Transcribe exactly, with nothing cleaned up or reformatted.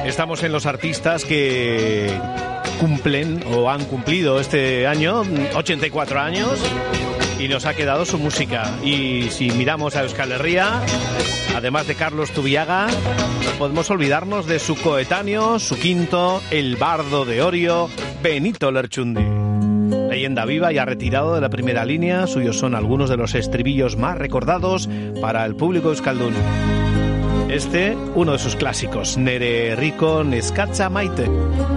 Estamos en los artistas que cumplen o han cumplido este año ochenta y cuatro años y nos ha quedado su música. Y si miramos a Euskal Herria, además de Carlos Zubiaga, no podemos olvidarnos de su coetáneo, su quinto, el bardo de Orio, Benito Lerchundi. Leyenda viva y ha retirado de la primera línea, suyos son algunos de los estribillos más recordados para el público euskaldun. Este, uno de sus clásicos, Nere Rico Neskatza Maite.